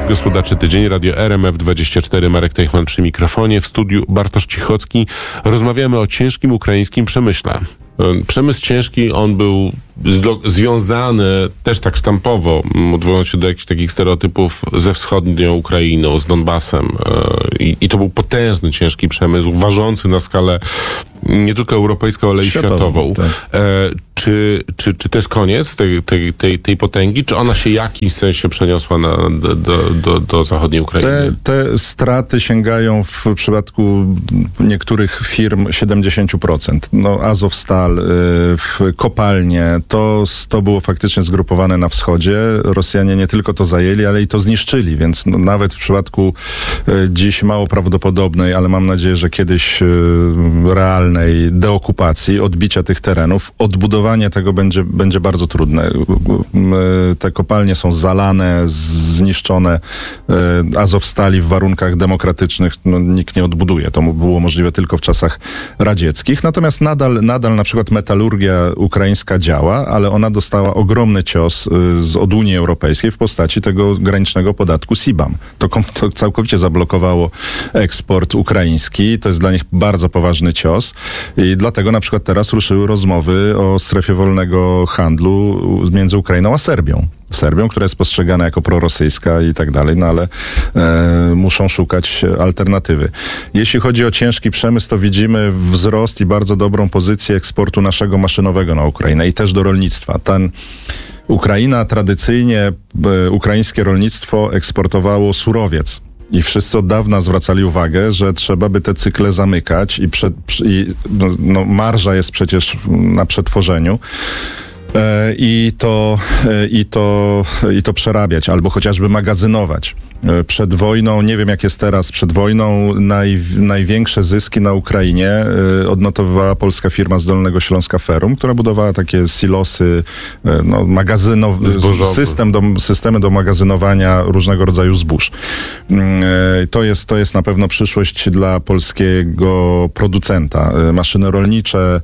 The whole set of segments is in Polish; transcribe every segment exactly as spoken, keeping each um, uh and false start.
Gospodarczy Tydzień, Radio R M F dwadzieścia cztery, Marek Teichman przy mikrofonie, w studiu Bartosz Cichocki. Rozmawiamy o ciężkim ukraińskim przemyśle. Przemysł ciężki, on był zdo- związany też tak sztampowo, odwołując się do jakichś takich stereotypów, ze wschodnią Ukrainą, z Donbasem. I, i to był potężny, ciężki przemysł, ważący na skalę nie tylko europejską, ale i światową. światową. Tak. E, czy, czy, czy to jest koniec tej, tej, tej, tej potęgi? Czy ona się w jakimś sensie przeniosła na, do, do, do zachodniej Ukrainy? Te, te straty sięgają w przypadku niektórych firm siedemdziesiąt procent. No, Azovstal, w kopalnie, to, to było faktycznie zgrupowane na wschodzie. Rosjanie nie tylko to zajęli, ale i to zniszczyli, więc no, nawet w przypadku dziś mało prawdopodobnej, ale mam nadzieję, że kiedyś realnej deokupacji, odbicia tych terenów, odbudowanie tego będzie, będzie bardzo trudne. Te kopalnie są zalane, zniszczone. Azovstali w warunkach demokratycznych no, nikt nie odbuduje. To było możliwe tylko w czasach radzieckich. Natomiast nadal, nadal na przykład metalurgia ukraińska działa, ale ona dostała ogromny cios z, od Unii Europejskiej w postaci tego granicznego podatku C B A M. To, to całkowicie zablokowało eksport ukraiński. To jest dla nich bardzo poważny cios. I dlatego na przykład teraz ruszyły rozmowy o strefie wolnego handlu między Ukrainą a Serbią. Serbią, która jest postrzegana jako prorosyjska i tak dalej, no ale e, muszą szukać alternatywy. Jeśli chodzi o ciężki przemysł, to widzimy wzrost i bardzo dobrą pozycję eksportu naszego maszynowego na Ukrainę i też do rolnictwa. Ten Ukraina tradycyjnie, e, ukraińskie rolnictwo eksportowało surowiec. I wszyscy od dawna zwracali uwagę, że trzeba by te cykle zamykać i, przed, i no, no, marża jest przecież na przetworzeniu. I to, i, to, i to przerabiać, albo chociażby magazynować. Przed wojną, nie wiem jak jest teraz, przed wojną naj, największe zyski na Ukrainie y, odnotowywała polska firma z Dolnego Śląska Ferrum, która budowała takie silosy, y, no, magazynowe, system do, systemy do magazynowania różnego rodzaju zbóż. Y, to jest, to jest na pewno przyszłość dla polskiego producenta. Y, maszyny rolnicze.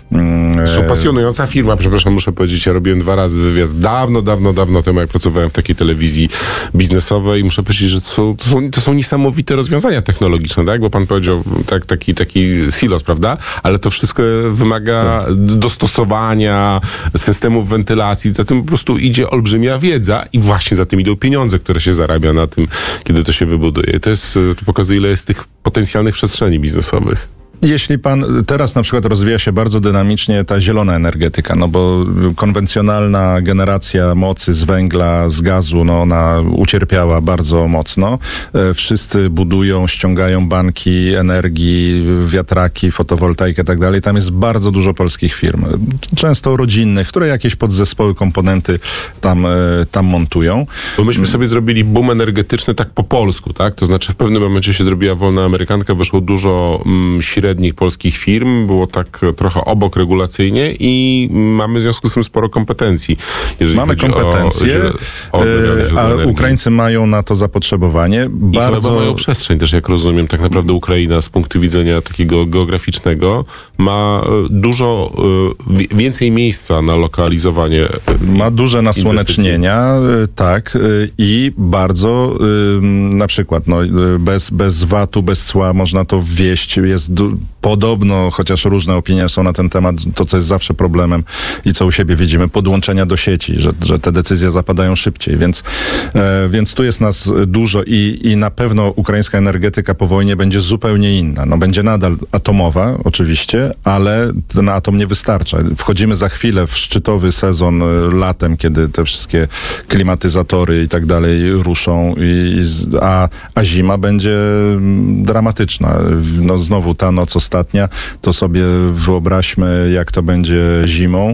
Y, to pasjonująca firma, przepraszam, muszę powiedzieć, ja robiłem dwa razy wywiad dawno, dawno, dawno temu, jak pracowałem w takiej telewizji biznesowej i muszę powiedzieć, że to są, to są, to są niesamowite rozwiązania technologiczne, tak? Bo pan powiedział tak, taki, taki silos, prawda? Ale to wszystko wymaga tak. dostosowania systemów wentylacji. Za tym po prostu idzie olbrzymia wiedza i właśnie za tym idą pieniądze, które się zarabia na tym, kiedy to się wybuduje. To jest, to pokazuje, ile jest tych potencjalnych przestrzeni biznesowych. Jeśli pan, teraz na przykład rozwija się bardzo dynamicznie ta zielona energetyka, no bo konwencjonalna generacja mocy z węgla, z gazu, no ona ucierpiała bardzo mocno. Wszyscy budują, ściągają banki energii, wiatraki, fotowoltaikę i tak dalej. Tam jest bardzo dużo polskich firm, często rodzinnych, które jakieś podzespoły, komponenty tam, tam montują. Bo myśmy sobie zrobili boom energetyczny tak po polsku, tak? To znaczy w pewnym momencie się zrobiła wolna amerykanka, wyszło dużo mm, średnich polskich firm, było tak trochę obok regulacyjnie i mamy w związku z tym sporo kompetencji. Mamy kompetencje, o, o, o, a Ukraińcy mają na to zapotrzebowanie. I bardzo chyba mają przestrzeń też, jak rozumiem, tak naprawdę Ukraina z punktu widzenia takiego geograficznego ma dużo więcej miejsca na lokalizowanie. Ma duże nasłonecznienia, tak, i bardzo na przykład no, bez, bez V A T-u, bez cła można to wwieźć. Jest du- podobno, chociaż różne opinie są na ten temat, to co jest zawsze problemem i co u siebie widzimy, podłączenia do sieci, że, że te decyzje zapadają szybciej, więc, e, więc tu jest nas dużo i, i na pewno ukraińska energetyka po wojnie będzie zupełnie inna. No, będzie nadal atomowa oczywiście, ale ten atom nie wystarcza. Wchodzimy za chwilę w szczytowy sezon latem, kiedy te wszystkie klimatyzatory i tak dalej ruszą, i, a, a zima będzie dramatyczna. No znowu ta noc ostatnia, to sobie wyobraźmy, jak to będzie zimą,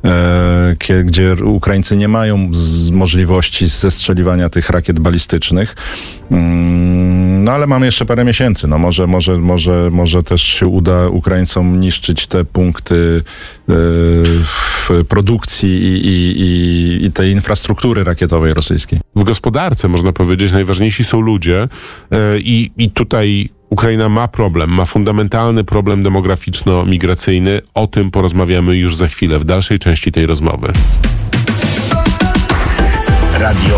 e, gdzie Ukraińcy nie mają z możliwości zestrzeliwania tych rakiet balistycznych. Mm, no ale mamy jeszcze parę miesięcy. No może, może, może, może też się uda Ukraińcom niszczyć te punkty e, w produkcji i, i, i, i tej infrastruktury rakietowej rosyjskiej. W gospodarce, można powiedzieć, najważniejsi są ludzie e, i, i tutaj Ukraina ma problem, ma fundamentalny problem demograficzno-migracyjny. O tym porozmawiamy już za chwilę, w dalszej części tej rozmowy. Radio